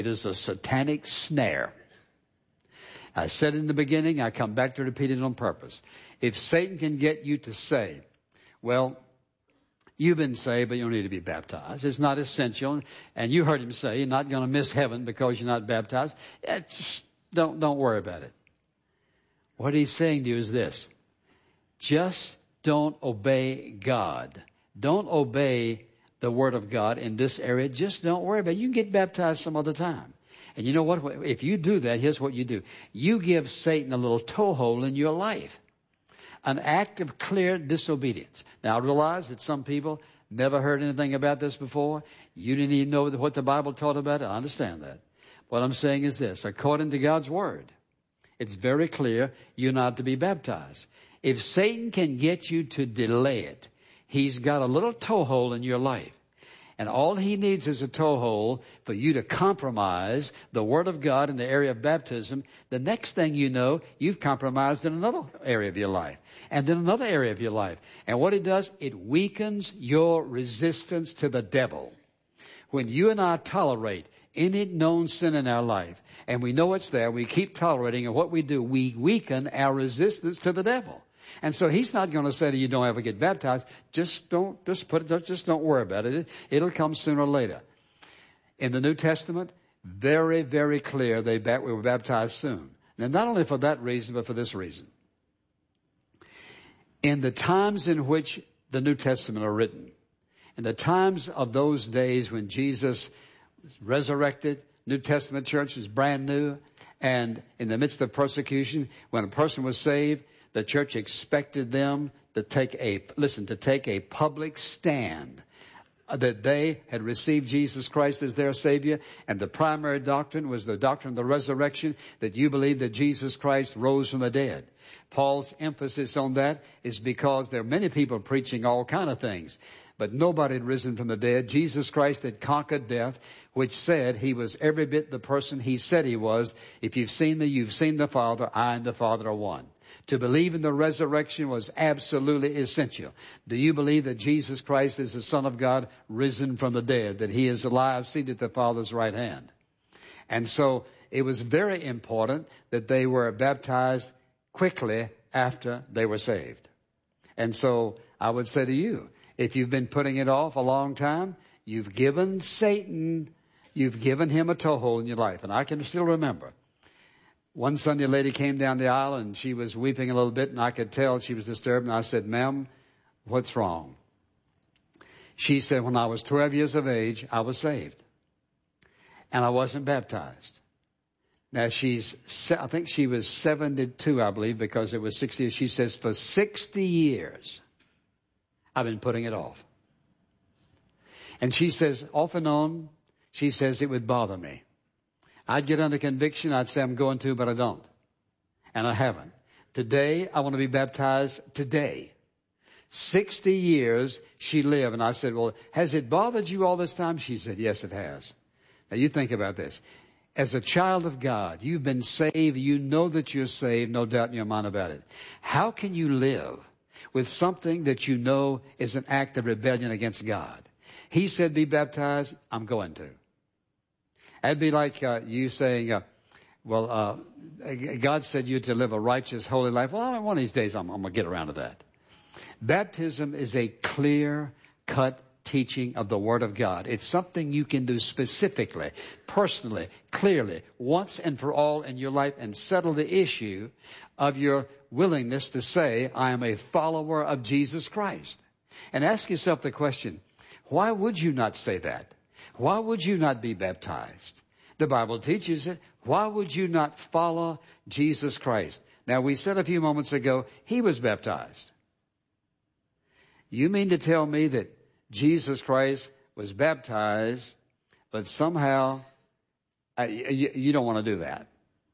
It is a satanic snare. I said in the beginning, I come back to repeat it on purpose. If Satan can get you to say, well, you've been saved, but you don't need to be baptized. It's not essential. And you heard him say, you're not going to miss heaven because you're not baptized. Just don't worry about it. What he's saying to you is this. Just don't obey God. Don't obey the Word of God in this area. Just don't worry about it. You can get baptized some other time. And you know what? If you do that, here's what you do. You give Satan a little toehold in your life. An act of clear disobedience. Now, I realize that some people never heard anything about this before. You didn't even know what the Bible taught about it. I understand that. What I'm saying is this. According to God's Word, it's very clear you're not to be baptized. If Satan can get you to delay it, he's got a little toehold in your life. And all he needs is a toehold for you to compromise the Word of God in the area of baptism. The next thing you know, you've compromised in another area of your life. And then another area of your life. And what it does, it weakens your resistance to the devil. When you and I tolerate any known sin in our life, and we know it's there, we keep tolerating, and what we do, we weaken our resistance to the devil. And so he's not going to say to you, don't ever get baptized. Just don't worry about it. It'll come sooner or later. In the New Testament, very, very clear we were baptized soon. Now, not only for that reason, but for this reason. In the times in which the New Testament are written, in the times of those days when Jesus was resurrected, New Testament church was brand new, and in the midst of persecution, when a person was saved, the church expected them to take a public stand that they had received Jesus Christ as their Savior. And the primary doctrine was the doctrine of the resurrection, that you believe that Jesus Christ rose from the dead. Paul's emphasis on that is because there are many people preaching all kind of things. But nobody had risen from the dead. Jesus Christ had conquered death, which said he was every bit the person he said he was. If you've seen me, you've seen the Father. I and the Father are one. To believe in the resurrection was absolutely essential. Do you believe that Jesus Christ is the Son of God, risen from the dead, that he is alive, seated at the Father's right hand? And so it was very important that they were baptized quickly after they were saved. And so I would say to you, if you've been putting it off a long time, you've given Satan, you've given him a toehold in your life. And I can still remember. One Sunday, a lady came down the aisle and she was weeping a little bit, and I could tell she was disturbed. And I said, "Ma'am, what's wrong?" She said, "When I was 12 years of age, I was saved. And I wasn't baptized." Now I think she was 72, I believe, because it was 60. She says, "For 60 years, I've been putting it off." And she says, off and on, she says, it would bother me. I'd get under conviction. I'd say I'm going to, but I don't. And I haven't. Today, I want to be baptized today. 60 years she lived. And I said, "Well, has it bothered you all this time?" She said, "Yes, it has." Now, you think about this. As a child of God, you've been saved. You know that you're saved. No doubt in your mind about it. How can you live with something that you know is an act of rebellion against God? He said, "Be baptized." I'm going to. That'd be like you saying, God said you to live a righteous, holy life. Well, one of these days I'm going to get around to that. Baptism is a clear-cut teaching of the Word of God. It's something you can do specifically, personally, clearly, once and for all in your life, and settle the issue of your willingness to say, "I am a follower of Jesus Christ." And ask yourself the question, why would you not say that? Why would you not be baptized? The Bible teaches it. Why would you not follow Jesus Christ? Now, we said a few moments ago, he was baptized. You mean to tell me that Jesus Christ was baptized, but somehow you don't want to do that?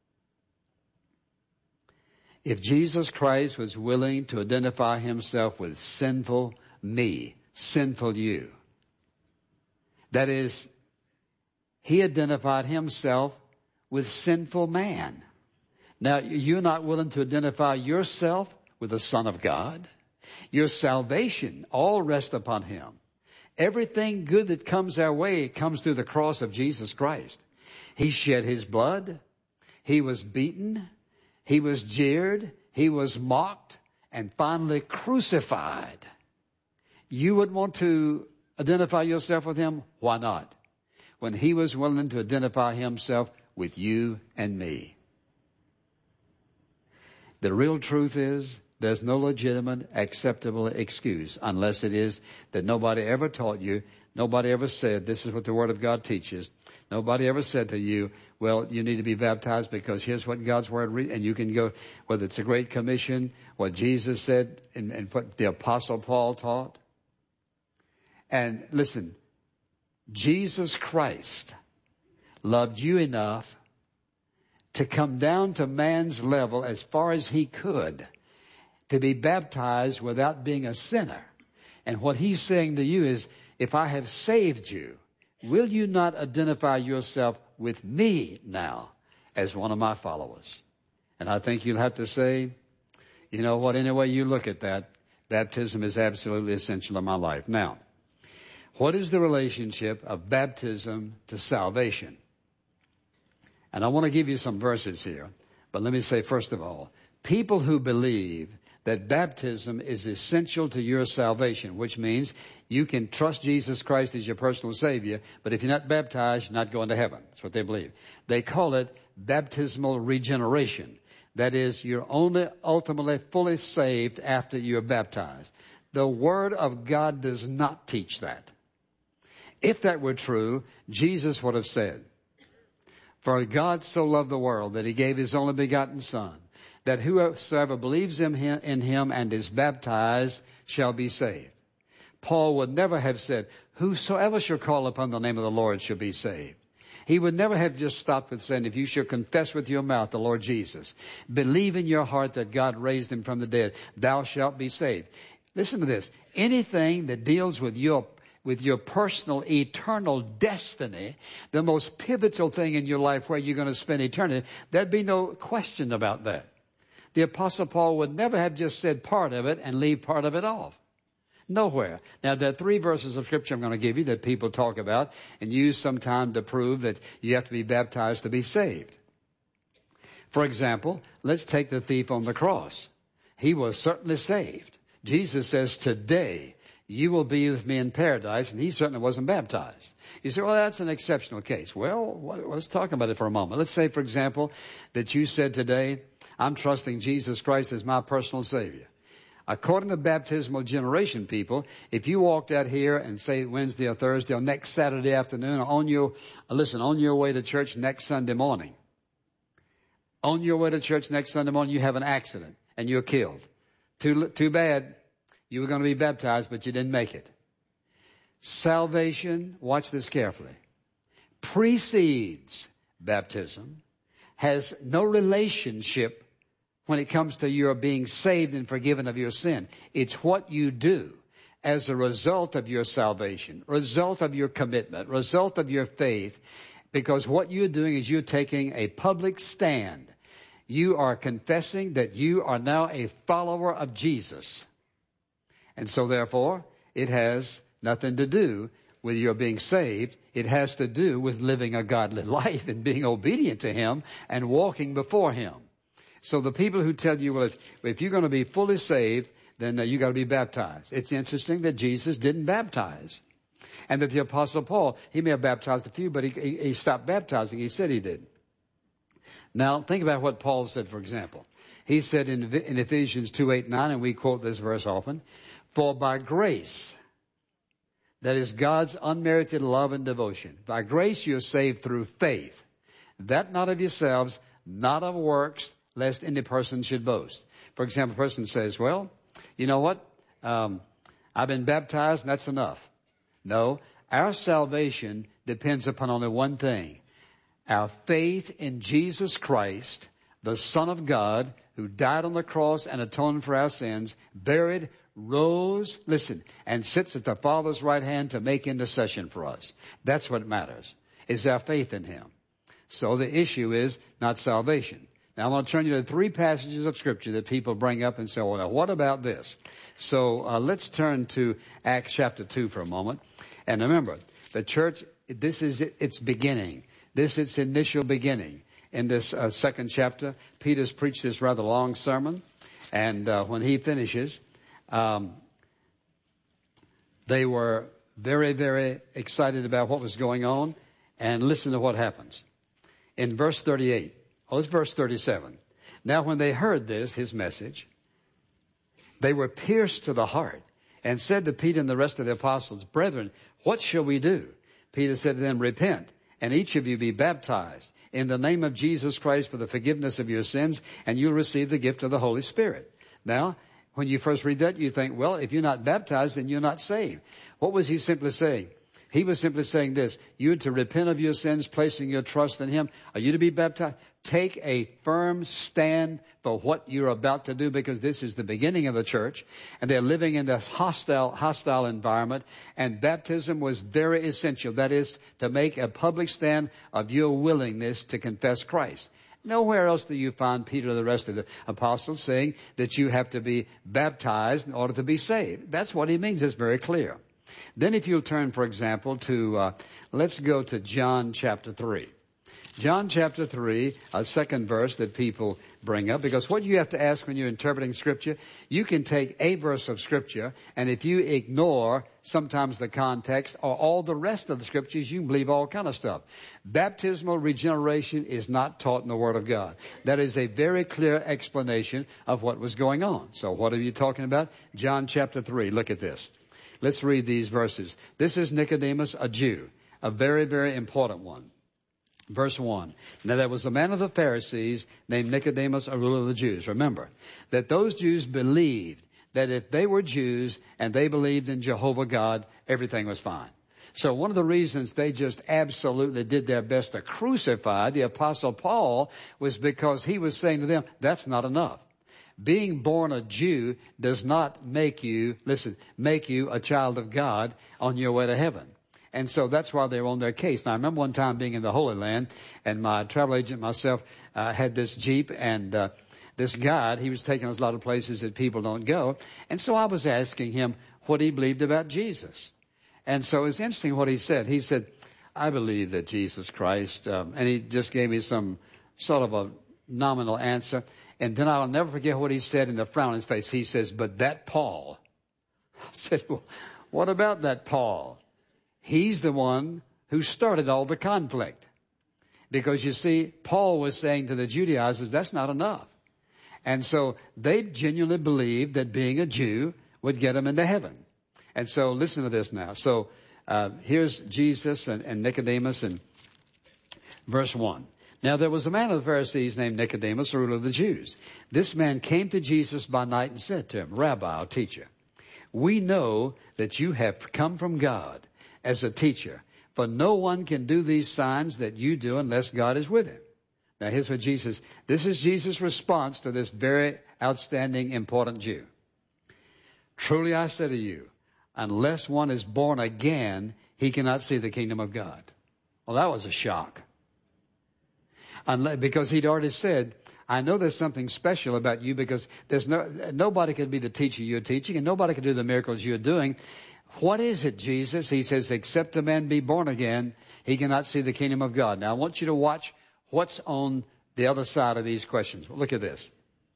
If Jesus Christ was willing to identify himself with sinful me, sinful you, that is, he identified himself with sinful man. Now, you're not willing to identify yourself with the Son of God. Your salvation all rests upon him. Everything good that comes our way comes through the cross of Jesus Christ. He shed his blood. He was beaten. He was jeered. He was mocked and finally crucified. You would want to identify yourself with him? Why not? When he was willing to identify himself with you and me. The real truth is there's no legitimate, acceptable excuse unless it is that nobody ever taught you, nobody ever said, this is what the Word of God teaches. Nobody ever said to you, well, you need to be baptized because here's what God's Word and you can go, whether it's a Great Commission, what Jesus said, and what the Apostle Paul taught. And listen, Jesus Christ loved you enough to come down to man's level as far as he could to be baptized without being a sinner. And what he's saying to you is, if I have saved you, will you not identify yourself with me now as one of my followers? And I think you'll have to say, you know what, any way you look at that, baptism is absolutely essential in my life. Now, what is the relationship of baptism to salvation? And I want to give you some verses here. But let me say, first of all, people who believe that baptism is essential to your salvation, which means you can trust Jesus Christ as your personal Savior, but if you're not baptized, you're not going to heaven. That's what they believe. They call it baptismal regeneration. That is, you're only ultimately fully saved after you're baptized. The Word of God does not teach that. If that were true, Jesus would have said, for God so loved the world that he gave his only begotten Son, that whosoever believes in him and is baptized shall be saved. Paul would never have said, whosoever shall call upon the name of the Lord shall be saved. He would never have just stopped with saying, if you shall confess with your mouth the Lord Jesus, believe in your heart that God raised him from the dead, thou shalt be saved. Listen to this. Anything that deals with your personal eternal destiny, the most pivotal thing in your life where you're going to spend eternity, there'd be no question about that. The Apostle Paul would never have just said part of it and leave part of it off. Nowhere. Now, there are 3 verses of Scripture I'm going to give you that people talk about and use sometime to prove that you have to be baptized to be saved. For example, let's take the thief on the cross. He was certainly saved. Jesus says, today you will be with me in paradise, and he certainly wasn't baptized. You say, well, that's an exceptional case. Well, let's talk about it for a moment. Let's say, for example, that you said today, I'm trusting Jesus Christ as my personal Savior. According to baptismal generation people, if you walked out here and say Wednesday or Thursday or next Saturday afternoon, or on your way to church next Sunday morning, you have an accident and you're killed. Too bad. You were going to be baptized, but you didn't make it. Salvation, watch this carefully, precedes baptism, has no relationship when it comes to your being saved and forgiven of your sin. It's what you do as a result of your salvation, result of your commitment, result of your faith, because what you're doing is you're taking a public stand. You are confessing that you are now a follower of Jesus. And so therefore, it has nothing to do with your being saved. It has to do with living a godly life and being obedient to him and walking before him. So the people who tell you, well, if you're going to be fully saved, then you got to be baptized. It's interesting that Jesus didn't baptize. And that the Apostle Paul, he may have baptized a few, but he stopped baptizing. He said he did. Now, think about what Paul said, for example. He said in Ephesians 2:8-9, and we quote this verse often, for by grace, that is God's unmerited love and devotion, by grace you are saved through faith, that not of yourselves, not of works, lest any person should boast. For example, a person says, well, you know what? I've been baptized and that's enough. No, our salvation depends upon only one thing. Our faith in Jesus Christ, the Son of God, who died on the cross and atoned for our sins, buried, rose, listen, and sits at the Father's right hand to make intercession for us. That's what matters, is our faith in him. So the issue is not salvation. Now I'm going to turn you to 3 passages of Scripture that people bring up and say, well, now what about this? So let's turn to Acts chapter 2 for a moment. And remember, the church, this is its beginning. This is its initial beginning. In this second chapter, Peter's preached this rather long sermon. And when he finishes, they were very, very excited about what was going on. And listen to what happens. In verse 38, it's verse 37. Now when they heard this, his message, they were pierced to the heart and said to Peter and the rest of the apostles, Brethren, what shall we do? Peter said to them, Repent, and each of you be baptized in the name of Jesus Christ for the forgiveness of your sins, and you'll receive the gift of the Holy Spirit. Now, when you first read that, you think, well, if you're not baptized, then you're not saved. What was he simply saying? He was simply saying this: you to repent of your sins, placing your trust in him. Are you to be baptized? Take a firm stand for what you're about to do, because this is the beginning of the church, and they're living in this hostile environment, and baptism was very essential. That is, to make a public stand of your willingness to confess Christ. Nowhere else do you find Peter or the rest of the apostles saying that you have to be baptized in order to be saved. That's what he means. It's very clear. Then if you'll turn, for example, to, let's go to John chapter 3. John chapter 3, a second verse that people bring up, because what you have to ask when you're interpreting Scripture, you can take a verse of Scripture, and if you ignore sometimes the context or all the rest of the Scriptures, you can believe all kind of stuff. Baptismal regeneration is not taught in the Word of God. That is a very clear explanation of what was going on. So what are you talking about? John chapter 3, look at this. Let's read these verses. This is Nicodemus, a Jew, a very, very important one. Verse 1. Now there was a man of the Pharisees named Nicodemus, a ruler of the Jews. Remember that those Jews believed that if they were Jews and they believed in Jehovah God, everything was fine. So one of the reasons they just absolutely did their best to crucify the Apostle Paul was because he was saying to them, that's not enough. Being born a Jew does not make you a child of God on your way to heaven. And so that's why they were on their case. Now, I remember one time being in the Holy Land, and my travel agent myself had this Jeep, and this guide, he was taking us a lot of places that people don't go. And so I was asking him what he believed about Jesus. And so it's interesting what he said. He said, I believe that Jesus Christ, and he just gave me some sort of a nominal answer. And then I'll never forget what he said in the frown on his face. He says, but that Paul. I said, well, what about that Paul? He's the one who started all the conflict. Because you see, Paul was saying to the Judaizers, that's not enough. And so they genuinely believed that being a Jew would get them into heaven. And so listen to this now. So here's Jesus and Nicodemus in verse 1. Now there was a man of the Pharisees named Nicodemus, a ruler of the Jews. This man came to Jesus by night and said to him, Rabbi, our teacher, we know that you have come from God as a teacher, for no one can do these signs that you do unless God is with him. Now here's what this is Jesus' response to this very outstanding, important Jew. Truly I say to you, unless one is born again, he cannot see the kingdom of God. Well, that was a shock. Because he'd already said, I know there's something special about you, because nobody can be the teacher you're teaching, and nobody can do the miracles you're doing. What is it, Jesus? He says, except a man be born again, he cannot see the kingdom of God. Now I want you to watch what's on the other side of these questions. Look at this.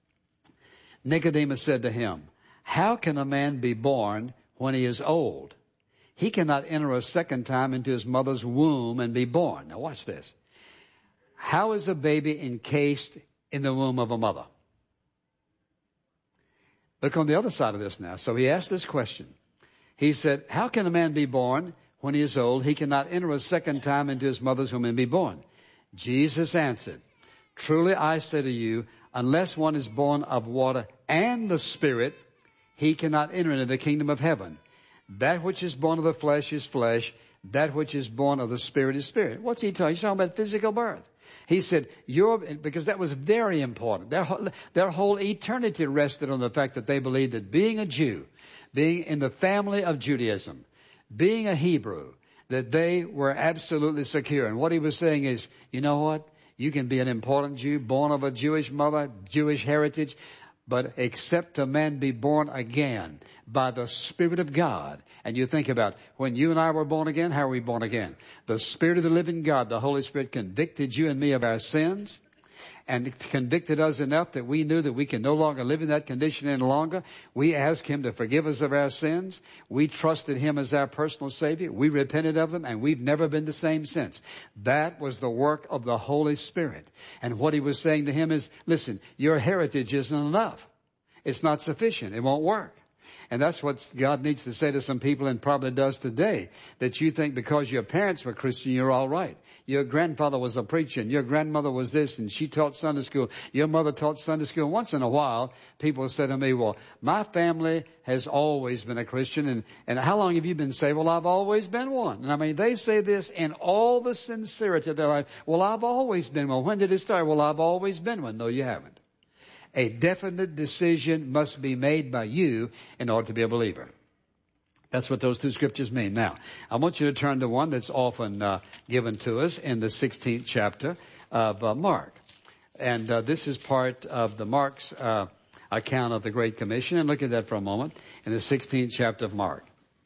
Nicodemus said to him, how can a man be born when he is old? He cannot enter a second time into his mother's womb and be born. Now watch this. How is a baby encased in the womb of a mother? Look on the other side of this now. So he asked this question. He said, how can a man be born when he is old? He cannot enter a second time into his mother's womb and be born. Jesus answered, truly I say to you, unless one is born of water and the Spirit, he cannot enter into the kingdom of heaven. That which is born of the flesh is flesh. That which is born of the Spirit is spirit. What's he talking? He's talking about physical birth. He said, because that was very important. Their whole eternity rested on the fact that they believed that being a Jew, being in the family of Judaism, being a Hebrew, that they were absolutely secure. And what he was saying is, you know what? You can be an important Jew, born of a Jewish mother, Jewish heritage, But except a man be born again by the Spirit of God. And you think about when you and I were born again, how are we born again? The Spirit of the living God, the Holy Spirit, convicted you and me of our sins, and convicted us enough that we knew that we can no longer live in that condition any longer. We asked Him to forgive us of our sins. We trusted Him as our personal Savior. We repented of them, and we've never been the same since. That was the work of the Holy Spirit. And what He was saying to him is, listen, your heritage isn't enough. It's not sufficient. It won't work. And that's what God needs to say to some people, and probably does today, that you think because your parents were Christian, you're all right. Your grandfather was a preacher, and your grandmother was this, and she taught Sunday school. Your mother taught Sunday school. Once in a while, people say to me, well, my family has always been a Christian, and how long have you been saved? Well, I've always been one. And I mean, they say this in all the sincerity of their life. Well, I've always been one. When did it start? Well, I've always been one. No, you haven't. A definite decision must be made by you in order to be a believer. That's what those two scriptures mean. Now, I want you to turn to one that's often given to us in the 16th chapter of Mark. And this is part of the Mark's account of the Great Commission. And look at that for a moment in the 16th chapter of Mark.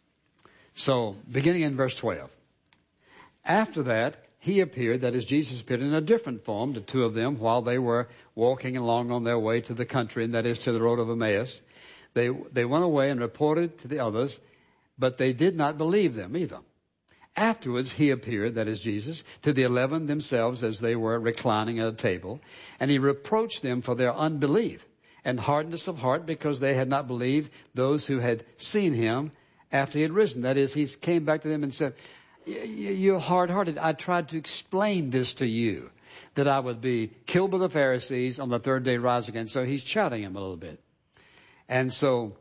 So, beginning in verse 12. After that, He appeared, that is, Jesus appeared in a different form to two of them while they were walking along on their way to the country, and that is to the road of Emmaus. They went away and reported to the others, but they did not believe them either. Afterwards, He appeared, that is Jesus, to the 11 themselves as they were reclining at a table, and He reproached them for their unbelief and hardness of heart because they had not believed those who had seen Him after He had risen. That is, He came back to them and said, you're hard-hearted. I tried to explain this to you, that I would be killed by the Pharisees, on the third day rise again. So He's chiding him a little bit. And so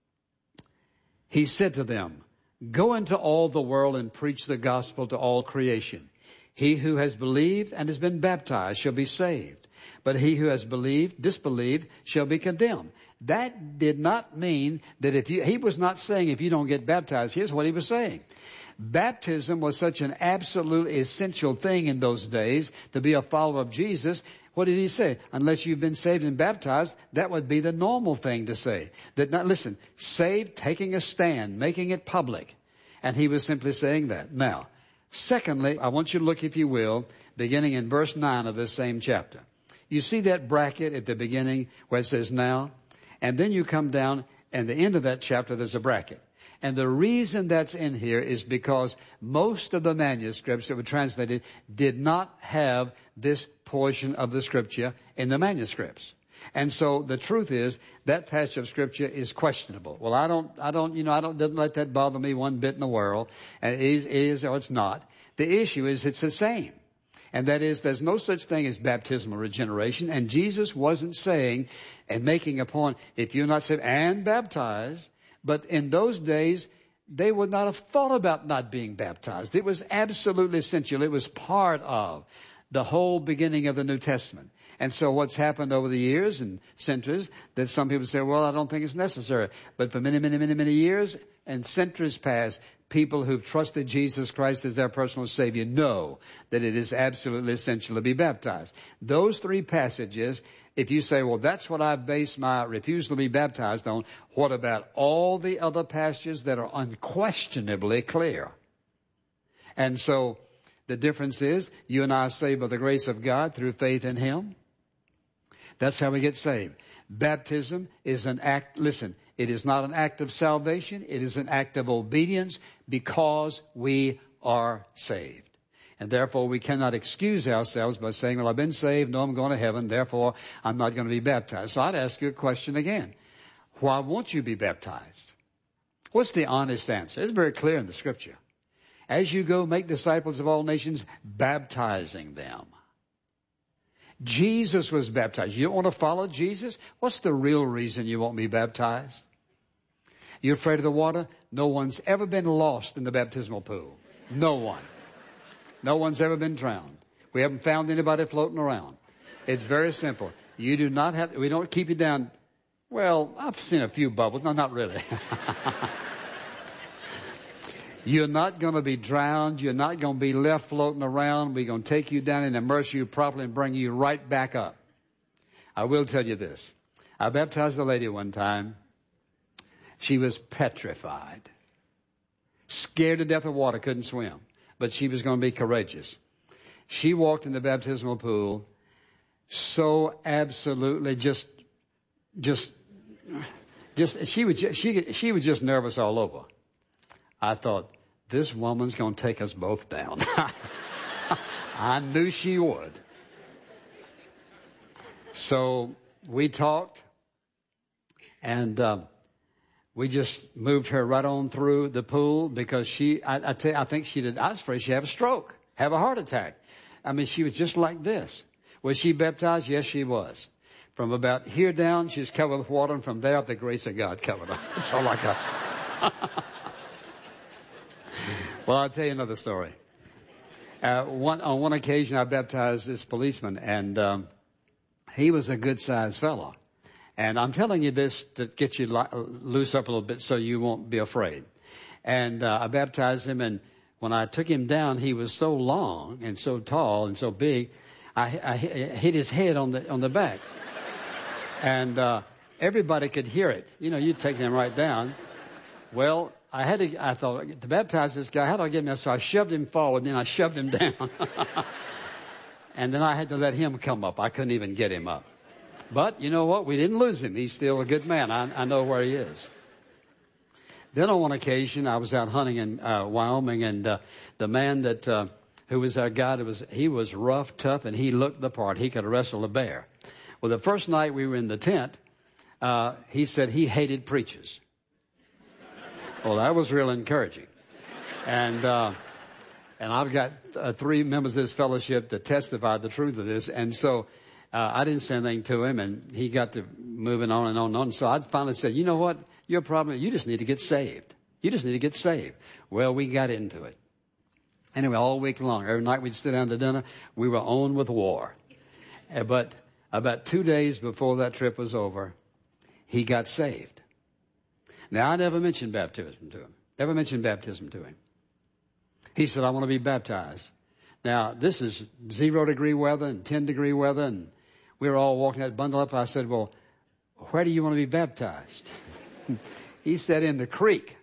He said to them, go into all the world and preach the gospel to all creation. He who has believed and has been baptized shall be saved, but he who has disbelieved shall be condemned. That did not mean that he was not saying if you don't get baptized. Here's what He was saying. Baptism was such an absolute essential thing in those days to be a follower of Jesus. What did He say? Unless you've been saved and baptized, that would be the normal thing to say. Listen, saved, taking a stand, making it public. And He was simply saying that. Now, secondly, I want you to look, if you will, beginning in verse 9 of this same chapter. You see that bracket at the beginning where it says now? And then you come down, and the end of that chapter, there's a bracket. And the reason that's in here is because most of the manuscripts that were translated did not have this portion of the scripture in the manuscripts. And so the truth is that passage of scripture is questionable. Well, I don't let that bother me one bit in the world. And it is or it's not. The issue is it's the same. And that is, there's no such thing as baptismal regeneration. And Jesus wasn't saying and making a point, if you're not saved and baptized. But in those days, they would not have thought about not being baptized. It was absolutely essential. It was part of the whole beginning of the New Testament. And so what's happened over the years and centuries, that some people say, well, I don't think it's necessary. But for many years and centuries past, people who've trusted Jesus Christ as their personal Savior know that it is absolutely essential to be baptized. Those three passages, if you say, well, that's what I base my refusal to be baptized on, what about all the other passages that are unquestionably clear? And so the difference is you and I are saved by the grace of God through faith in Him. That's how we get saved. Baptism is an act, listen, it is not an act of salvation. It is an act of obedience because we are saved. And therefore we cannot excuse ourselves by saying, well, I've been saved, no, I'm going to heaven, therefore I'm not going to be baptized. So I'd ask you a question again. Why won't you be baptized? What's the honest answer? It's very clear in the scripture. As you go, make disciples of all nations, baptizing them. Jesus was baptized. You don't want to follow Jesus? What's the real reason you won't be baptized? You're afraid of the water? No one's ever been lost in the baptismal pool. No one. No one's ever been drowned. We haven't found anybody floating around. It's very simple. You do not have, we don't keep you down. Well, I've seen a few bubbles. No, not really. You're not going to be drowned. You're not going to be left floating around. We're going to take you down and immerse you properly and bring you right back up. I will tell you this. I baptized a lady one time. She was petrified, scared to death of water, couldn't swim, but she was going to be courageous. She walked in the baptismal pool so absolutely she was just nervous all over. I thought, this woman's going to take us both down. I knew she would. So we talked, and we just moved her right on through the pool because I think I was afraid she'd have a stroke, have a heart attack. I mean, she was just like this. Was she baptized? Yes, she was. From about here down, she was covered with water, and from there up, the grace of God covered her. That's all I got. Well, I'll tell you another story. On one occasion, I baptized this policeman, and he was a good-sized fellow. And I'm telling you this to get you loose up a little bit so you won't be afraid. And I baptized him, and when I took him down, he was so long and so tall and so big, I hit his head on the back. And everybody could hear it. You know, you'd take him right down. Well, I thought, to baptize this guy, how do I get him? So I shoved him forward, and then I shoved him down. And then I had to let him come up. I couldn't even get him up. But you know what? We didn't lose him. He's still a good man. I know where he is. Then on one occasion, I was out hunting in Wyoming, and the man who was our guide, he was rough, tough, and he looked the part. He could wrestle a bear. Well, the first night we were in the tent, he said he hated preachers. Well, that was real encouraging. And I've got 3 members of this fellowship that testified the truth of this. And so I didn't say anything to him, and he got to moving on and on and on. So I finally said, you know what? Your problem, you just need to get saved. You just need to get saved. Well, we got into it. Anyway, all week long, every night we'd sit down to dinner. We were on with war. But about 2 days before that trip was over, he got saved. Now, I never mentioned baptism to him. Never mentioned baptism to him. He said, I want to be baptized. Now, this is 0-degree weather and 10-degree weather, and we were all walking that bundle up. I said, well, where do you want to be baptized? He said, in the creek.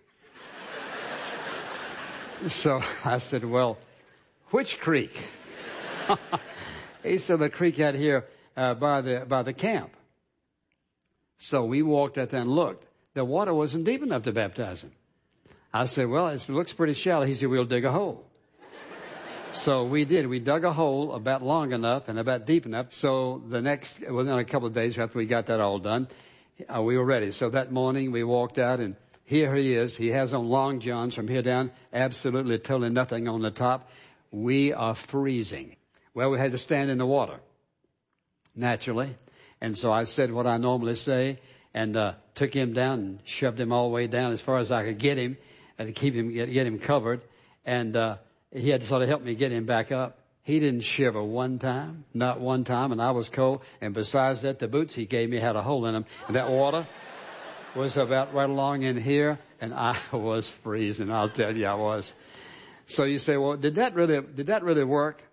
So I said, well, which creek? He said, the creek out here by the camp. So we walked out there and looked. The water wasn't deep enough to baptize him. I said, well, it looks pretty shallow. He said, we'll dig a hole. So we did. We dug a hole about long enough and about deep enough. So within a couple of days after we got that all done, we were ready. So that morning we walked out, and here he is. He has on long johns from here down, absolutely totally nothing on the top. We are freezing. Well, we had to stand in the water, naturally. And so I said what I normally say, and took him down and shoved him all the way down as far as I could get him, and to keep him, get him covered. And he had to sort of help me get him back up. He didn't shiver one time, not one time, and I was cold. And besides that, the boots he gave me had a hole in them. And that water was about right along in here, and I was freezing. I'll tell you, I was. So you say, well, did that really work?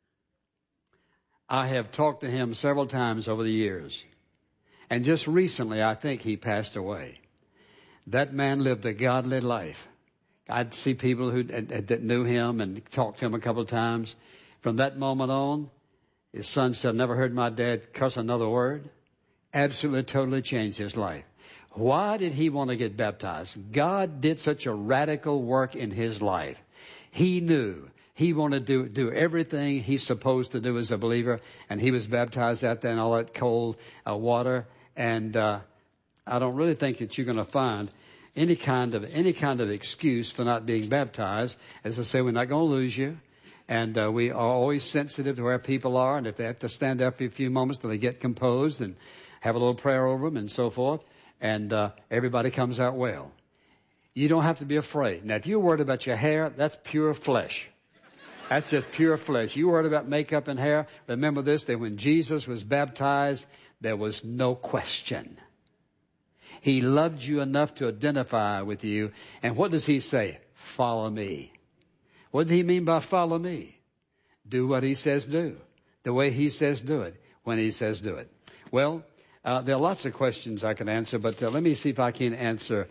I have talked to him several times over the years. And just recently, I think he passed away. That man lived a godly life. I'd see people that knew him and talked to him a couple of times. From that moment on, his son said, never heard my dad cuss another word. Absolutely, totally changed his life. Why did he want to get baptized? God did such a radical work in his life. He knew he wanted to do everything he's supposed to do as a believer, and he was baptized out there in all that cold water. And I don't really think that you're going to find any kind of excuse for not being baptized. As I say, we're not going to lose you. And we are always sensitive to where people are. And if they have to stand up for a few moments till they get composed and have a little prayer over them and so forth. And everybody comes out well. You don't have to be afraid. Now, if you're worried about your hair, that's pure flesh. That's just pure flesh. You're worried about makeup and hair. Remember this, that when Jesus was baptized, there was no question. He loved you enough to identify with you. And what does he say? Follow me. What does he mean by follow me? Do what he says do. The way he says do it. When he says do it. Well, There are lots of questions I can answer, but let me see if I can answer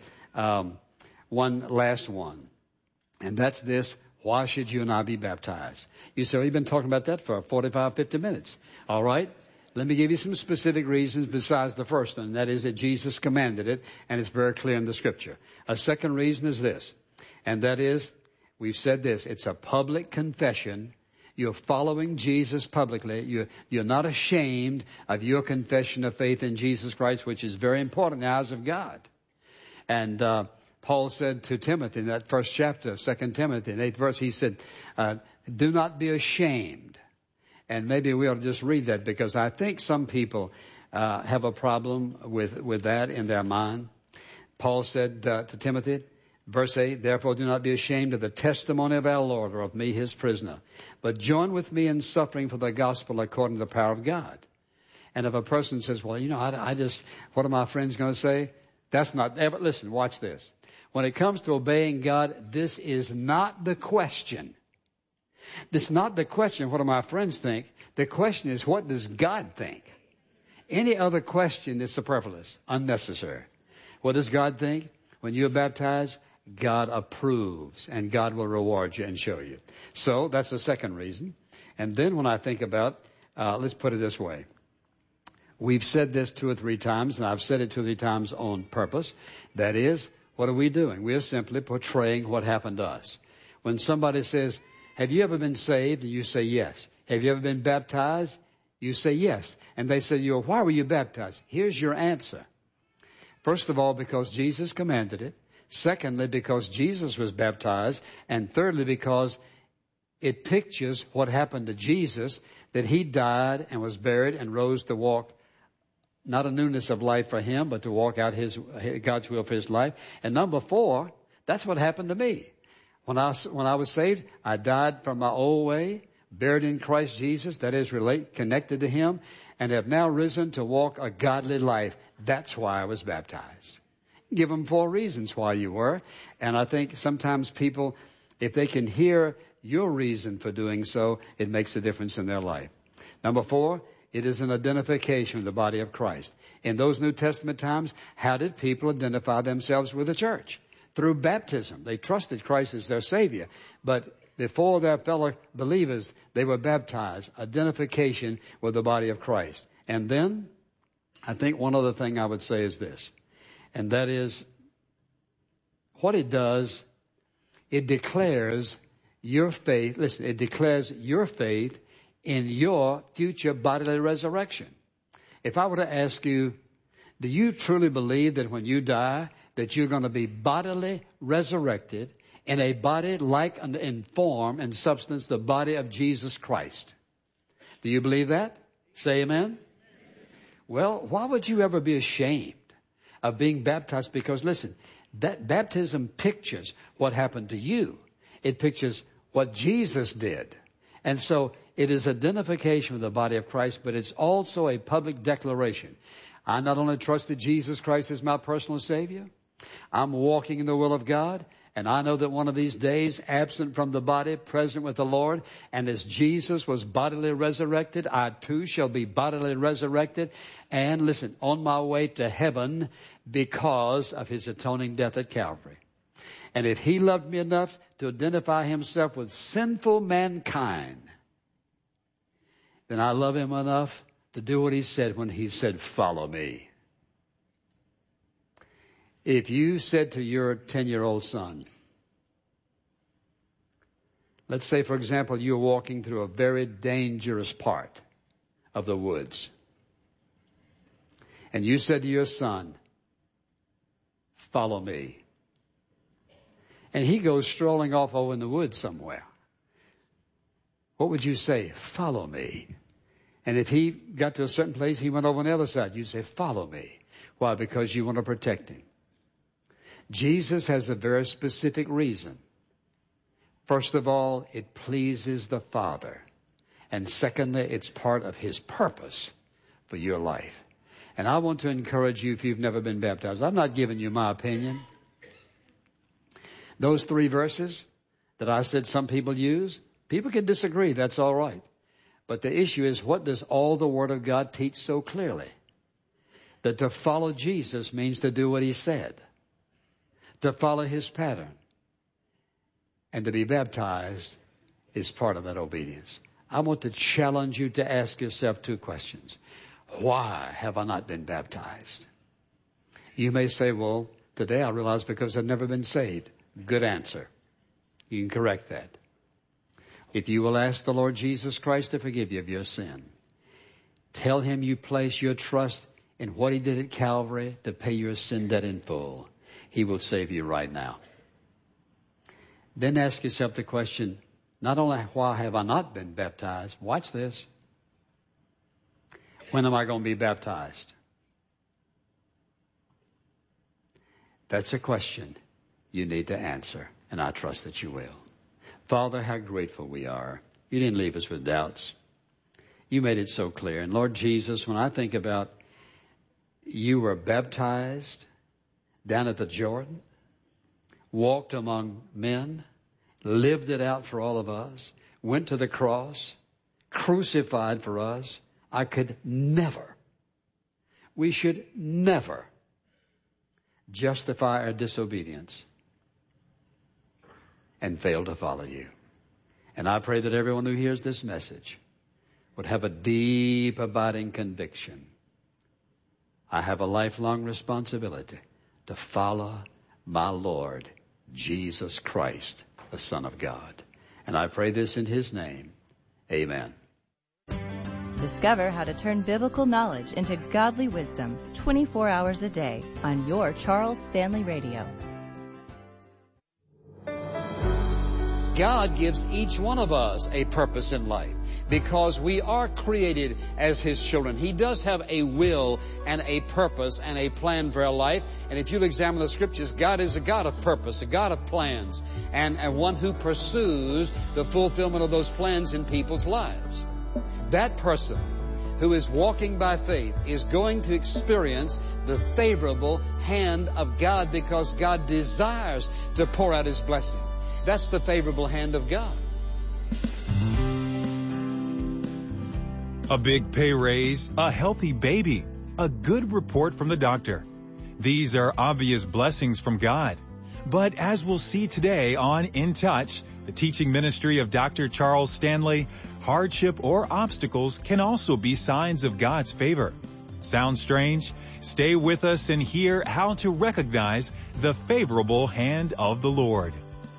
one last one. And that's this: why should you and I be baptized? You say, well, you've been talking about that for 45, 50 minutes. All right. Let me give you some specific reasons besides the first one. That is that Jesus commanded it, and it's very clear in the Scripture. A second reason is this, and that is, we've said this, it's a public confession. You're following Jesus publicly. You're not ashamed of your confession of faith in Jesus Christ, which is very important in the eyes of God. And Paul said to Timothy in that first chapter of 2 Timothy, in the 8th verse, he said, do not be ashamed. And maybe we ought to just read that, because I think some people have a problem with that in their mind. Paul said to Timothy, verse 8, therefore do not be ashamed of the testimony of our Lord, or of me, his prisoner, but join with me in suffering for the gospel according to the power of God. And if a person says, well, what are my friends going to say? That's not ever. Listen, watch this. When it comes to obeying God, this is not the question. This is not the question, what do my friends think? The question is, what does God think? Any other question is superfluous, unnecessary. What does God think? When you're baptized, God approves, and God will reward you and show you. So that's the second reason. And then when I think about, let's put it this way. We've said this 2 or 3 times, and I've said it 2 or 3 times on purpose. That is, what are we doing? We are simply portraying what happened to us. When somebody says, have you ever been saved? And you say yes. Have you ever been baptized? You say yes. And they say, why were you baptized? Here's your answer. First of all, because Jesus commanded it. Secondly, because Jesus was baptized. And thirdly, because it pictures what happened to Jesus, that he died and was buried and rose to walk not a newness of life for him, but to walk out God's will for his life. And number 4, that's what happened to me. When I was saved, I died from my old way, buried in Christ Jesus, that is, connected to him, and have now risen to walk a godly life. That's why I was baptized. Give them 4 reasons why you were. And I think sometimes people, if they can hear your reason for doing so, it makes a difference in their life. Number 4, it is an identification of the body of Christ. In those New Testament times, how did people identify themselves with the church? Through baptism. They trusted Christ as their Savior. But before their fellow believers, they were baptized. Identification with the body of Christ. And then, I think one other thing I would say is this. And that is, what it does, it declares your faith. Listen, it declares your faith in your future bodily resurrection. If I were to ask you, do you truly believe that when you die, that you're going to be bodily resurrected in a body like in form and substance the body of Jesus Christ? Do you believe that? Say amen. Well, why would you ever be ashamed of being baptized? Because listen, that baptism pictures what happened to you. It pictures what Jesus did. And so it is identification with the body of Christ, but it's also a public declaration. I not only trusted Jesus Christ as my personal Savior, I'm walking in the will of God, and I know that one of these days, absent from the body, present with the Lord, and as Jesus was bodily resurrected, I too shall be bodily resurrected, and listen, on my way to heaven because of his atoning death at Calvary. And if he loved me enough to identify himself with sinful mankind, then I love him enough to do what he said when he said, follow me. If you said to your 10-year-old son, let's say, for example, you're walking through a very dangerous part of the woods, and you said to your son, follow me. And he goes strolling off over in the woods somewhere. What would you say? Follow me. And if he got to a certain place, he went over on the other side. You'd say, follow me. Why? Because you want to protect him. Jesus has a very specific reason. First of all, it pleases the Father. And secondly, it's part of his purpose for your life. And I want to encourage you, if you've never been baptized, I'm not giving you my opinion. Those 3 verses that I said some people use, people can disagree. That's all right. But the issue is, what does all the Word of God teach so clearly? that to follow Jesus means to do what he said, to follow his pattern, and to be baptized is part of that obedience. I want to challenge you to ask yourself 2 questions. Why have I not been baptized? You may say, well, today I realize because I've never been saved. Good answer. You can correct that. If you will ask the Lord Jesus Christ to forgive you of your sin, tell him you place your trust in what he did at Calvary to pay your sin debt in full, he will save you right now. Then ask yourself the question, not only why have I not been baptized, watch this. When am I going to be baptized? That's a question you need to answer, and I trust that you will. Father, how grateful we are. You didn't leave us with doubts. You made it so clear. And Lord Jesus, when I think about you were baptized down at the Jordan, walked among men, lived it out for all of us, went to the cross, crucified for us, I could never, we should never justify our disobedience and fail to follow you. And I pray that everyone who hears this message would have a deep, abiding conviction. I have a lifelong responsibility to follow my Lord, Jesus Christ, the Son of God. And I pray this in his name. Amen. Discover how to turn biblical knowledge into godly wisdom 24 hours a day on your Charles Stanley Radio. God gives each one of us a purpose in life because we are created as his children. He does have a will and a purpose and a plan for our life. And if you'll examine the scriptures, God is a God of purpose, a God of plans, and one who pursues the fulfillment of those plans in people's lives. That person who is walking by faith is going to experience the favorable hand of God because God desires to pour out his blessings. That's the favorable hand of God. A big pay raise, a healthy baby, a good report from the doctor. These are obvious blessings from God. But as we'll see today on In Touch, the teaching ministry of Dr. Charles Stanley, hardship or obstacles can also be signs of God's favor. Sounds strange? Stay with us and hear how to recognize the favorable hand of the Lord.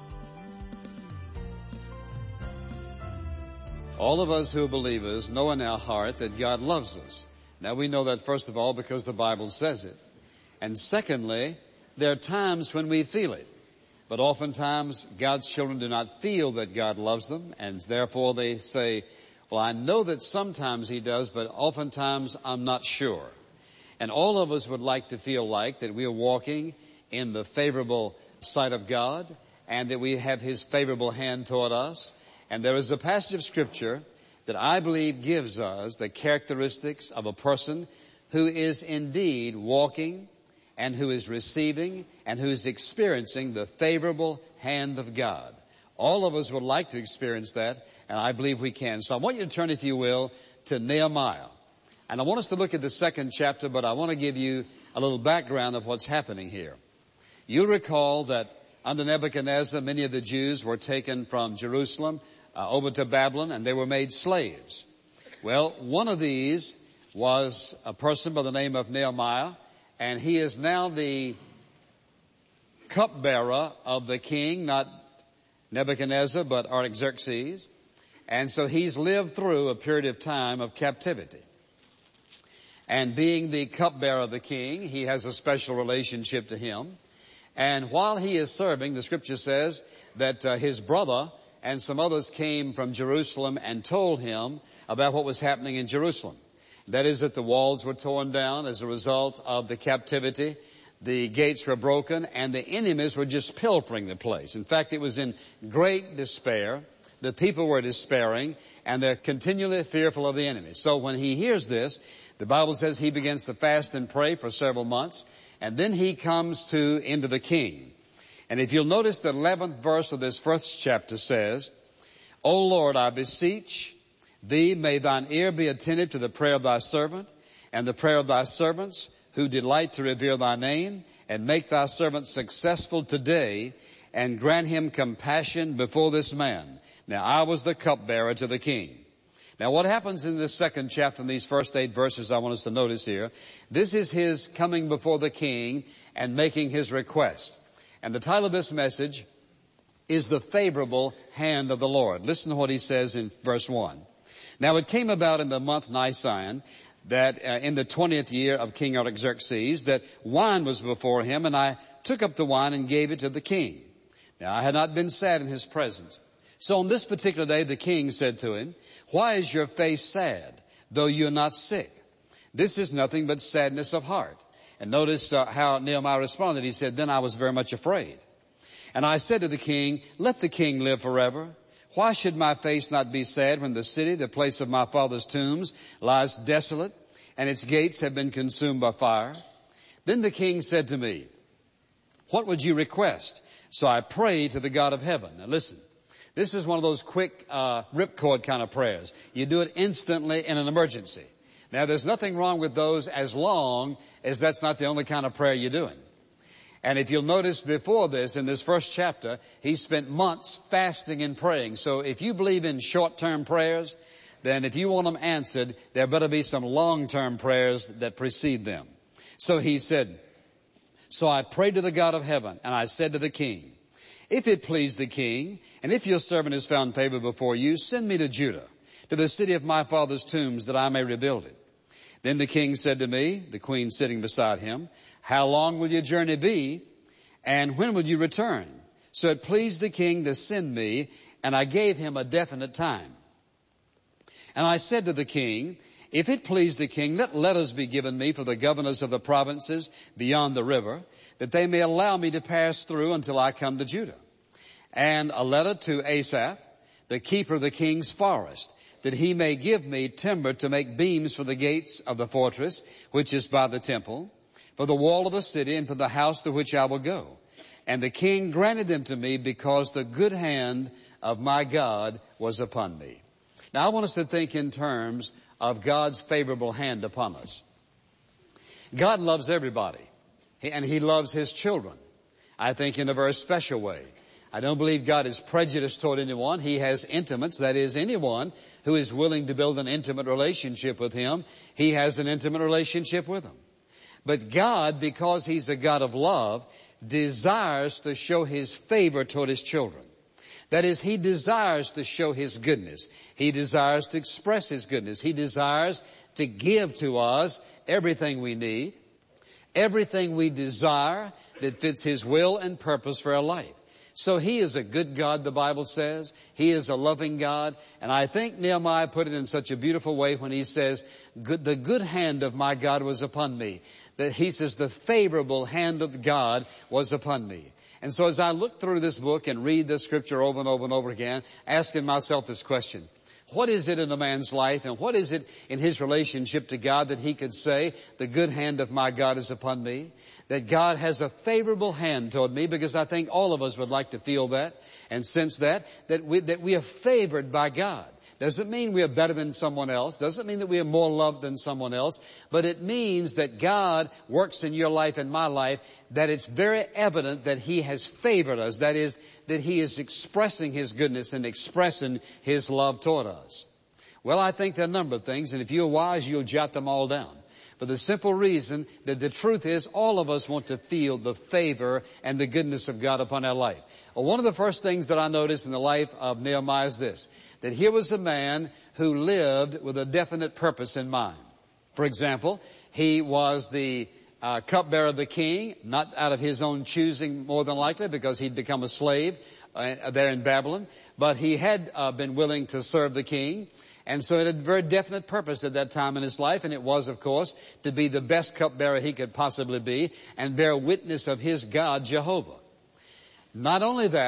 All of us who are believers know in our heart that God loves us. Now we know that first of all because the Bible says it. And secondly, there are times when we feel it. But oftentimes God's children do not feel that God loves them, and therefore they say, well, I know that sometimes he does, but oftentimes I'm not sure. And all of us would like to feel like that we are walking in the favorable sight of God and that we have his favorable hand toward us. And there is a passage of Scripture that I believe gives us the characteristics of a person who is indeed walking and who is receiving and who is experiencing the favorable hand of God. All of us would like to experience that, and I believe we can. So I want you to turn, if you will, to Nehemiah. And I want us to look at the 2nd chapter, but I want to give you a little background of what's happening here. You'll recall that under Nebuchadnezzar, many of the Jews were taken from Jerusalem over to Babylon, and they were made slaves. Well, one of these was a person by the name of Nehemiah, and he is now the cupbearer of the king, not Nebuchadnezzar, but Artaxerxes. And so he's lived through a period of time of captivity. And being the cupbearer of the king, he has a special relationship to him. And while he is serving, the scripture says that his brother and some others came from Jerusalem and told him about what was happening in Jerusalem. That is that the walls were torn down as a result of the captivity. The gates were broken and the enemies were just pilfering the place. In fact, it was in great despair. The people were despairing and they're continually fearful of the enemy. So when he hears this, the Bible says he begins to fast and pray for several months, and then he comes into the king. And if you'll notice, the 11th verse of this 1st chapter says, O Lord, I beseech thee, may thine ear be attentive to the prayer of thy servant, and the prayer of thy servants who delight to reveal thy name, and make thy servant successful today, and grant him compassion before this man. Now I was the cupbearer to the king. Now what happens in this second chapter, in these first 8 verses I want us to notice here, this is his coming before the king and making his request. And the title of this message is The Favorable Hand of the Lord. Listen to what he says in verse 1. Now it came about in the month Nisan, that in the 20th year of King Artaxerxes, that wine was before him, and I took up the wine and gave it to the king. Now I had not been sad in his presence. So on this particular day the king said to him, why is your face sad, though you are not sick? This is nothing but sadness of heart. And notice how Nehemiah responded. He said, then I was very much afraid. And I said to the king, let the king live forever. Why should my face not be sad when the city, the place of my father's tombs, lies desolate, and its gates have been consumed by fire? Then the king said to me, what would you request? So I prayed to the God of heaven. Now listen, this is one of those quick ripcord kind of prayers. You do it instantly in an emergency. Now there's nothing wrong with those as long as that's not the only kind of prayer you're doing. And if you'll notice before this, in this first chapter, he spent months fasting and praying. So if you believe in short-term prayers, then if you want them answered, there better be some long-term prayers that precede them. So he said, so I prayed to the God of heaven, and I said to the king, if it please the king, and if your servant has found favor before you, send me to Judah, to the city of my father's tombs, that I may rebuild it. Then the king said to me, the queen sitting beside him, how long will your journey be, and when will you return? So it pleased the king to send me, and I gave him a definite time. And I said to the king, if it please the king, let letters be given me for the governors of the provinces beyond the river, that they may allow me to pass through until I come to Judah. And a letter to Asaph, the keeper of the king's forest, that he may give me timber to make beams for the gates of the fortress, which is by the temple, for the wall of the city, and for the house to which I will go. And the king granted them to me because the good hand of my God was upon me. Now I want us to think in terms of God's favorable hand upon us. God loves everybody, and he loves his children, I think in a very special way. I don't believe God is prejudiced toward anyone. He has intimates, that is, anyone who is willing to build an intimate relationship with him, he has an intimate relationship with them. But God, because he's a God of love, desires to show his favor toward his children. That is, he desires to show his goodness. He desires to express his goodness. He desires to give to us everything we need, everything we desire that fits his will and purpose for our life. So he is a good God, the Bible says. He is a loving God. And I think Nehemiah put it in such a beautiful way when he says, the good hand of my God was upon me. That he says, the favorable hand of God was upon me. And so as I look through this book and read this scripture over and over and over again, asking myself this question, what is it in a man's life, and what is it in his relationship to God that he could say, the good hand of my God is upon me? That God has a favorable hand toward me, because I think all of us would like to feel that and sense that we are favored by God. Doesn't mean we are better than someone else. Doesn't mean that we are more loved than someone else. But it means that God works in your life and my life, that it's very evident that he has favored us. That is, that he is expressing his goodness and expressing his love toward us. Well, I think there are a number of things, and if you're wise, you'll jot them all down. For the simple reason that the truth is all of us want to feel the favor and the goodness of God upon our life. Well, one of the first things that I noticed in the life of Nehemiah is this, that here was a man who lived with a definite purpose in mind. For example, he was the cupbearer of the king, not out of his own choosing more than likely, because he'd become a slave there in Babylon, but he had been willing to serve the king. And so it had a very definite purpose at that time in his life, and it was, of course, to be the best cupbearer he could possibly be and bear witness of his God, Jehovah. Not only that,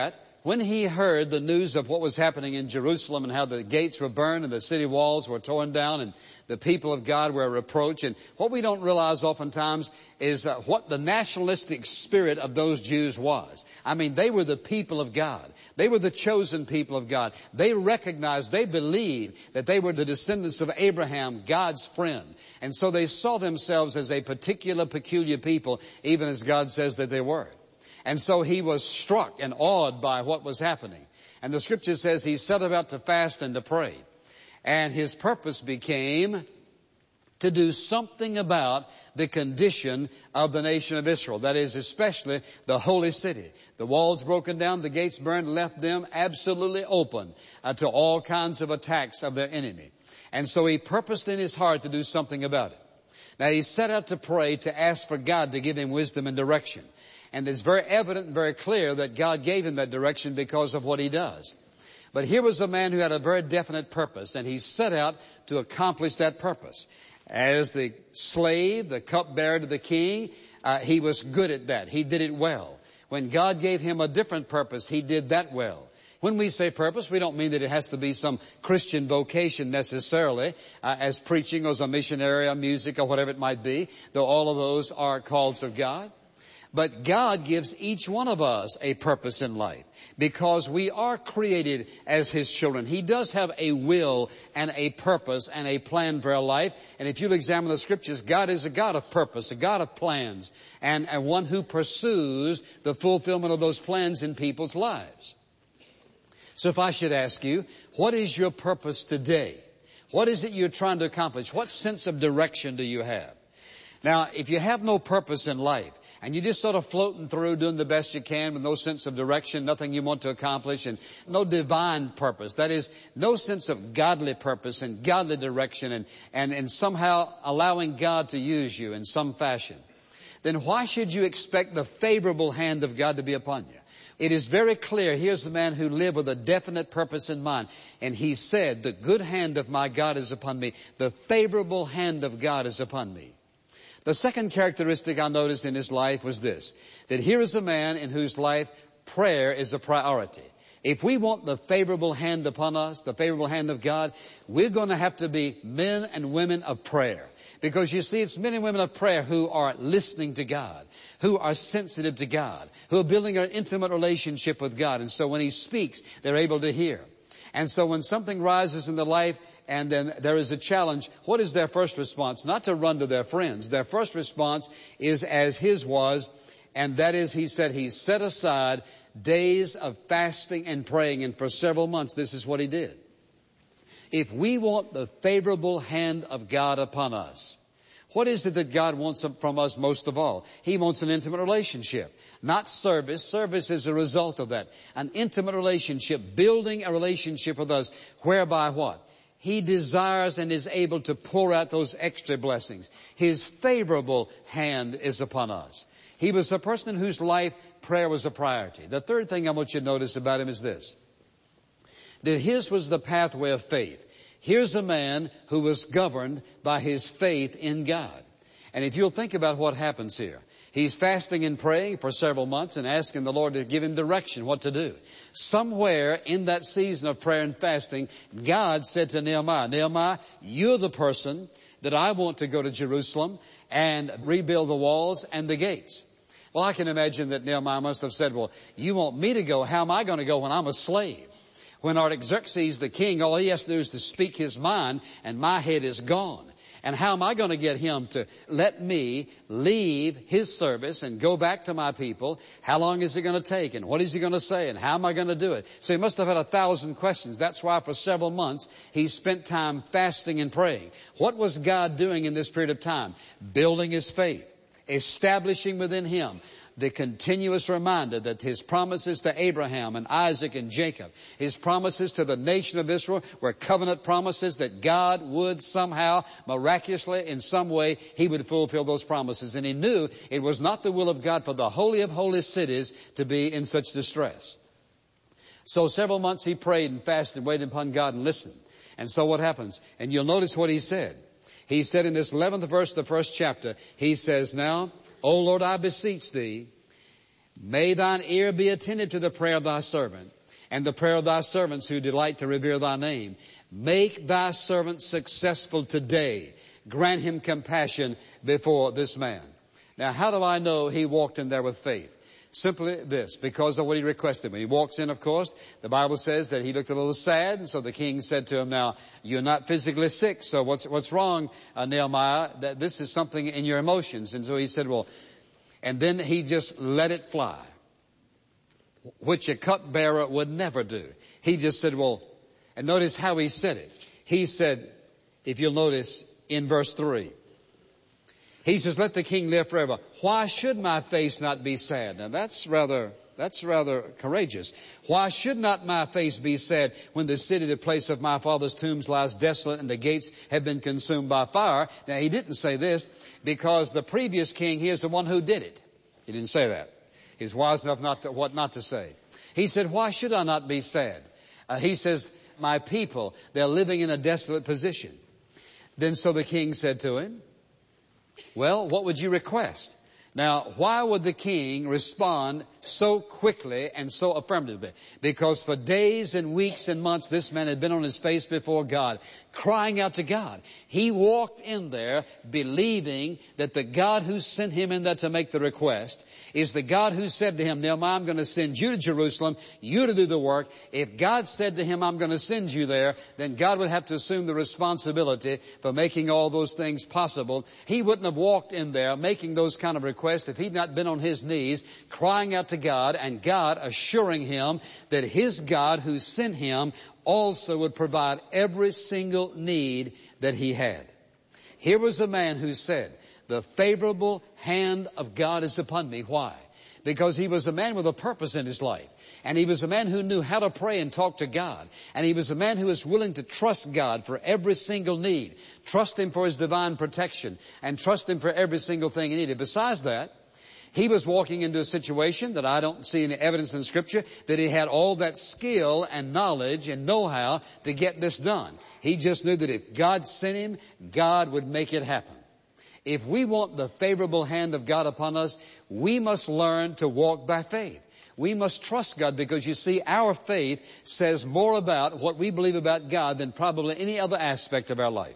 when he heard the news of what was happening in Jerusalem and how the gates were burned and the city walls were torn down and the people of God were a reproach. And what we don't realize oftentimes is what the nationalistic spirit of those Jews was. I mean, they were the people of God. They were the chosen people of God. They recognized, they believed that they were the descendants of Abraham, God's friend. And so they saw themselves as a particular, peculiar people, even as God says that they were. And so he was struck and awed by what was happening. And the scripture says he set about to fast and to pray. And his purpose became to do something about the condition of the nation of Israel. That is, especially the holy city. The walls broken down, the gates burned, left them absolutely open to all kinds of attacks of their enemy. And so he purposed in his heart to do something about it. Now he set out to pray, to ask for God to give him wisdom and direction. And it's very evident and very clear that God gave him that direction because of what he does. But here was a man who had a very definite purpose, and he set out to accomplish that purpose. As the slave, the cupbearer to the king, he was good at that. He did it well. When God gave him a different purpose, he did that well. When we say purpose, we don't mean that it has to be some Christian vocation necessarily, as preaching or as a missionary or music or whatever it might be, though all of those are calls of God. But God gives each one of us a purpose in life because we are created as His children. He does have a will and a purpose and a plan for our life. And if you'll examine the scriptures, God is a God of purpose, a God of plans, and one who pursues the fulfillment of those plans in people's lives. So if I should ask you, what is your purpose today? What is it you're trying to accomplish? What sense of direction do you have? Now, if you have no purpose in life, and you're just sort of floating through doing the best you can with no sense of direction, nothing you want to accomplish, and no divine purpose. That is, no sense of godly purpose and godly direction and somehow allowing God to use you in some fashion. Then why should you expect the favorable hand of God to be upon you? It is very clear. Here's the man who lived with a definite purpose in mind. And he said, the good hand of my God is upon me. The favorable hand of God is upon me. The second characteristic I noticed in his life was this, that here is a man in whose life prayer is a priority. If we want the favorable hand upon us, the favorable hand of God, we're going to have to be men and women of prayer. Because you see, it's men and women of prayer who are listening to God, who are sensitive to God, who are building an intimate relationship with God. And so when He speaks, they're able to hear. And so when something rises in their life, and then there is a challenge, what is their first response? Not to run to their friends. Their first response is as his was, and that is, he said, he set aside days of fasting and praying, and for several months this is what he did. If we want the favorable hand of God upon us, what is it that God wants from us most of all? He wants an intimate relationship, not service. Service is a result of that. An intimate relationship, building a relationship with us, whereby what? He desires and is able to pour out those extra blessings. His favorable hand is upon us. He was a person in whose life prayer was a priority. The third thing I want you to notice about him is this, that his was the pathway of faith. Here's a man who was governed by his faith in God. And if you'll think about what happens here, he's fasting and praying for several months and asking the Lord to give him direction, what to do. Somewhere in that season of prayer and fasting, God said to Nehemiah, Nehemiah, you're the person that I want to go to Jerusalem and rebuild the walls and the gates. Well, I can imagine that Nehemiah must have said, well, you want me to go? How am I going to go when I'm a slave? When Artaxerxes, the king, all he has to do is to speak his mind and my head is gone. And how am I going to get him to let me leave his service and go back to my people? How long is it going to take? And what is he going to say? And how am I going to do it? So he must have had 1,000 questions. That's why for several months he spent time fasting and praying. What was God doing in this period of time? Building his faith, establishing within him the continuous reminder that his promises to Abraham and Isaac and Jacob, his promises to the nation of Israel were covenant promises that God would somehow, miraculously, in some way, He would fulfill those promises. And he knew it was not the will of God for the holy of holy cities to be in such distress. So several months he prayed and fasted and waited upon God and listened. And so what happens? And you'll notice what he said. He said in this 11th verse of the first chapter, he says, now, O Lord, I beseech thee, May thine ear be attentive to the prayer of thy servant, and the prayer of thy servants who delight to revere thy name. Make thy servant successful today. Grant him compassion before this man. Now, how do I know he walked in there with faith? Simply this, because of what he requested. When he walks in, of course, the Bible says that he looked a little sad, and so the king said to him, now, you're not physically sick, so what's wrong, Nehemiah? That this is something in your emotions. And so he said, well, and then he just let it fly, which a cupbearer would never do. He just said, well, and notice how he said it. He said, if you'll notice in verse 3, he says, let the king live forever. Why should my face not be sad? Now that's rather courageous. Why should not my face be sad when the city, the place of my father's tombs, lies desolate and the gates have been consumed by fire? Now he didn't say this because the previous king, he is the one who did it. He didn't say that. He's wise enough not to say. He said, why should I not be sad? He says, my people, they're living in a desolate position. Then so the king said to him, well, what would you request? Now, why would the king respond so quickly and so affirmatively? Because for days and weeks and months, this man had been on his face before God, crying out to God. He walked in there believing that the God who sent him in there to make the request is the God who said to him, Nehemiah, I'm going to send you to Jerusalem, you to do the work. If God said to him, I'm going to send you there, then God would have to assume the responsibility for making all those things possible. He wouldn't have walked in there making those kind of requests if he'd not been on his knees crying out to God, and God assuring him that his God who sent him also would provide every single need that he had. Here was a man who said, the favorable hand of God is upon me. Why? Because he was a man with a purpose in his life. And he was a man who knew how to pray and talk to God. And he was a man who was willing to trust God for every single need. Trust Him for His divine protection. And trust Him for every single thing he needed. Besides that, he was walking into a situation that I don't see any evidence in Scripture that he had all that skill and knowledge and know-how to get this done. He just knew that if God sent him, God would make it happen. If we want the favorable hand of God upon us, we must learn to walk by faith. We must trust God because, you see, our faith says more about what we believe about God than probably any other aspect of our life.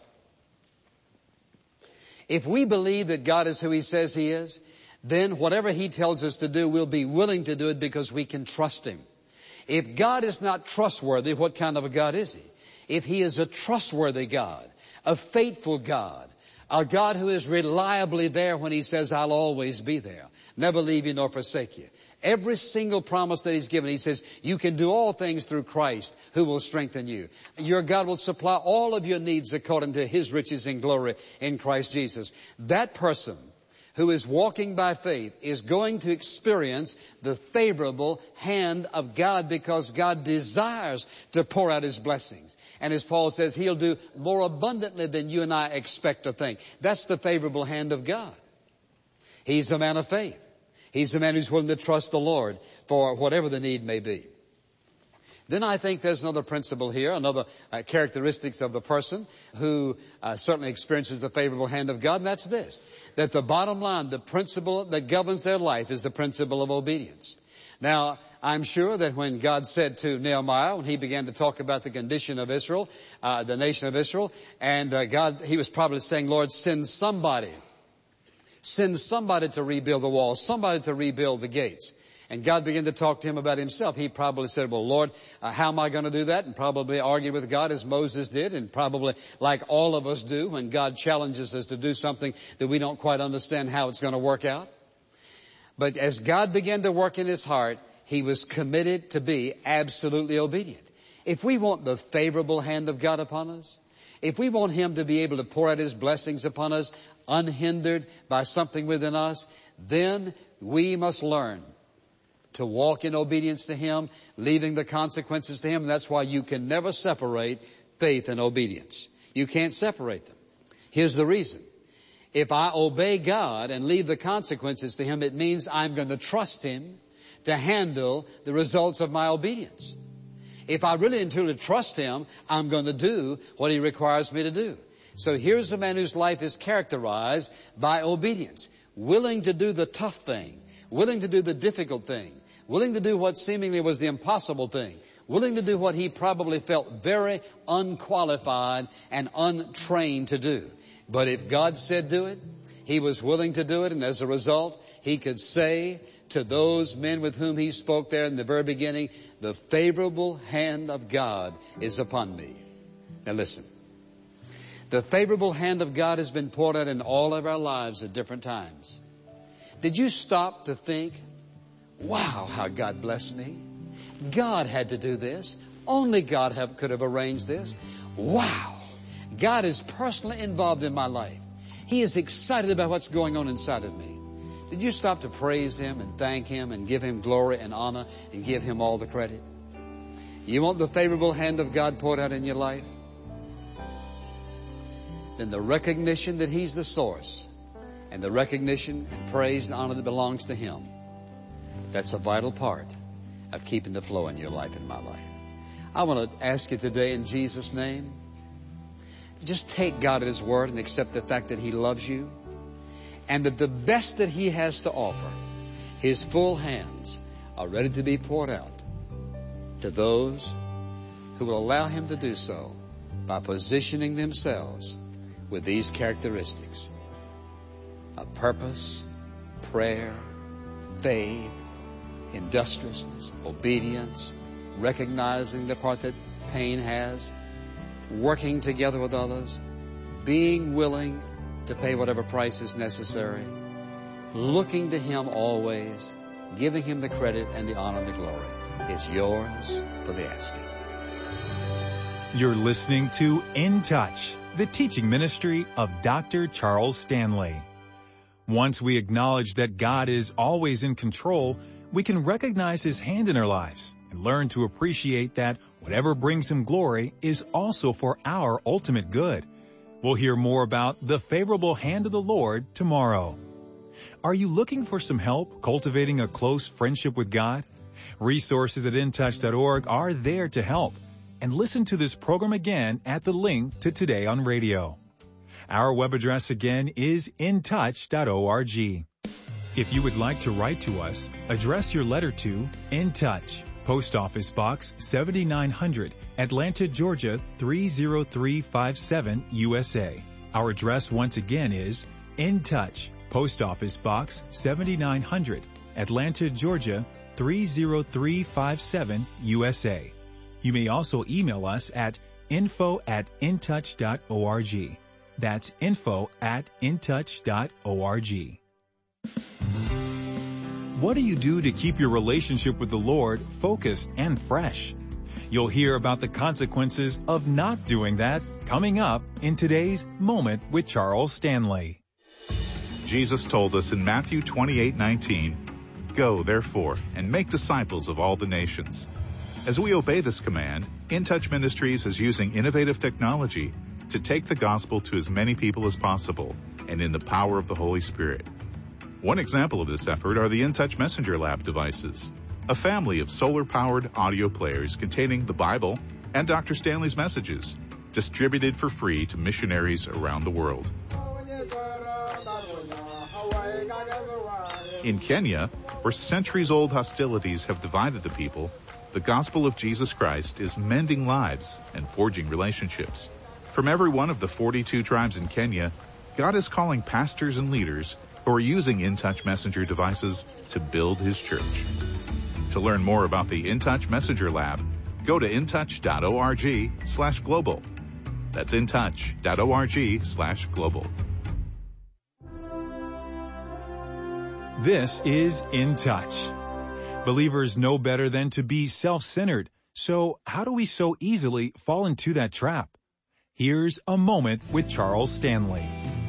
If we believe that God is who He says He is, then whatever He tells us to do, we'll be willing to do it because we can trust Him. If God is not trustworthy, what kind of a God is He? If He is a trustworthy God, a faithful God, a God who is reliably there when He says, I'll always be there, never leave you nor forsake you. Every single promise that He's given, He says, you can do all things through Christ who will strengthen you. Your God will supply all of your needs according to His riches and glory in Christ Jesus. That person who is walking by faith is going to experience the favorable hand of God because God desires to pour out His blessings. And as Paul says, He'll do more abundantly than you and I expect or think. That's the favorable hand of God. He's a man of faith. He's a man who's willing to trust the Lord for whatever the need may be. Then I think there's another principle here, another characteristics of the person who certainly experiences the favorable hand of God, and that's this, that the bottom line, the principle that governs their life is the principle of obedience. Now, I'm sure that when God said to Nehemiah, when he began to talk about the condition of Israel, the nation of Israel, and He was probably saying, Lord, send somebody to rebuild the walls, somebody to rebuild the gates. And God began to talk to him about Himself. He probably said, well, Lord, how am I going to do that? And probably argued with God as Moses did, and probably like all of us do when God challenges us to do something that we don't quite understand how it's going to work out. But as God began to work in his heart, he was committed to be absolutely obedient. If we want the favorable hand of God upon us, if we want Him to be able to pour out His blessings upon us unhindered by something within us, then we must learn to walk in obedience to Him, leaving the consequences to Him. And that's why you can never separate faith and obedience. You can't separate them. Here's the reason. If I obey God and leave the consequences to Him, it means I'm going to trust Him to handle the results of my obedience. If I really and truly trust Him, I'm going to do what He requires me to do. So here's a man whose life is characterized by obedience, willing to do the tough thing, willing to do the difficult thing, willing to do what seemingly was the impossible thing, willing to do what he probably felt very unqualified and untrained to do. But if God said do it, he was willing to do it, and as a result, he could say to those men with whom he spoke there in the very beginning, the favorable hand of God is upon me. Now listen, the favorable hand of God has been poured out in all of our lives at different times. Did you stop to think, wow, how God blessed me? God had to do this. Only God could have arranged this. Wow, God is personally involved in my life. He is excited about what's going on inside of me. Did you stop to praise Him and thank Him and give Him glory and honor and give Him all the credit? You want the favorable hand of God poured out in your life? Then the recognition that He's the source and the recognition and praise and honor that belongs to Him, that's a vital part of keeping the flow in your life and my life. I want to ask you today in Jesus' name, just take God at His word and accept the fact that He loves you and that the best that He has to offer, His full hands are ready to be poured out to those who will allow Him to do so by positioning themselves with these characteristics of purpose, prayer, faith, industriousness, obedience, recognizing the part that pain has, working together with others, being willing to pay whatever price is necessary, looking to Him always, giving Him the credit and the honor and the glory. It's yours for the asking. You're listening to In Touch, the teaching ministry of Dr. Charles Stanley. Once we acknowledge that God is always in control, we can recognize His hand in our lives and learn to appreciate that whatever brings Him glory is also for our ultimate good. We'll hear more about the favorable hand of the Lord tomorrow. Are you looking for some help cultivating a close friendship with God? Resources at intouch.org are there to help. And listen to this program again at the link to Today on Radio. Our web address again is intouch.org. If you would like to write to us, address your letter to In Touch, Post Office Box 7900, Atlanta, Georgia 30357, USA. Our address once again is In Touch, Post Office Box 7900, Atlanta, Georgia 30357, USA. You may also email us at info@intouch.org. That's info@intouch.org. What do you do to keep your relationship with the Lord focused and fresh? You'll hear about the consequences of not doing that coming up in today's Moment with Charles Stanley. Jesus told us in Matthew 28:19, "Go, therefore, and make disciples of all the nations." As we obey this command, In Touch Ministries is using innovative technology to take the gospel to as many people as possible and in the power of the Holy Spirit. One example of this effort are the In Touch Messenger Lab devices, a family of solar-powered audio players containing the Bible and Dr. Stanley's messages, distributed for free to missionaries around the world. In Kenya, where centuries-old hostilities have divided the people, the gospel of Jesus Christ is mending lives and forging relationships. From every one of the 42 tribes in Kenya, God is calling pastors and leaders who are using In Touch Messenger devices to build His church. To learn more about the In Touch Messenger Lab, go to intouch.org/global. That's intouch.org/global. This is In Touch. Believers know better than to be self-centered. So how do we so easily fall into that trap? Here's a Moment with Charles Stanley.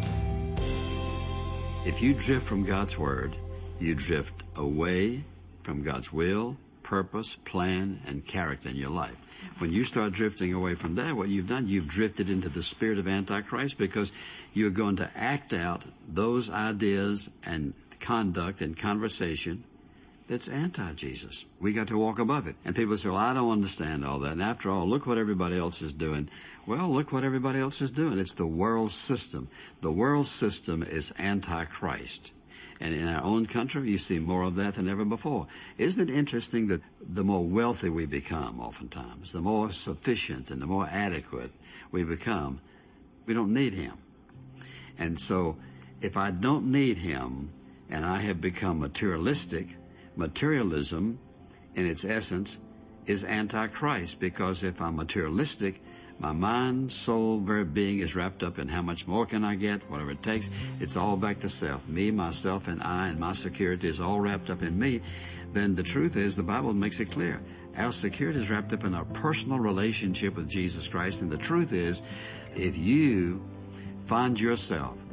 If you drift from God's Word, you drift away from God's will, purpose, plan, and character in your life. When you start drifting away from that, what you've done, you've drifted into the spirit of Antichrist, because you're going to act out those ideas and conduct and conversation that's anti-Jesus. We got to walk above it. And people say, well, I don't understand all that. And after all, look what everybody else is doing. Well, look what everybody else is doing. It's the world system. The world system is anti-Christ. And in our own country, you see more of that than ever before. Isn't it interesting that the more wealthy we become oftentimes, the more sufficient and the more adequate we become, we don't need him. And so if I don't need him and I have become materialistic, materialism in its essence is anti-Christ, because if I'm materialistic, my mind, soul, very being is wrapped up in how much more can I get, whatever it takes. It's all back to self. Me, myself, and I, and my security is all wrapped up in me. Then the truth is, the Bible makes it clear. Our security is wrapped up in our personal relationship with Jesus Christ. And the truth is, if you find yourself